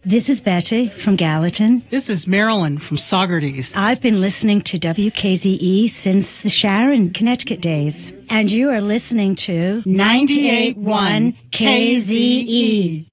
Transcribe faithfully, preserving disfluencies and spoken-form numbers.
This is Betty from Gallatin. This is Marilyn from Saugerties. I've been listening to W K Z E since the Sharon, Connecticut days. And you are listening to ninety-eight point one K Z E.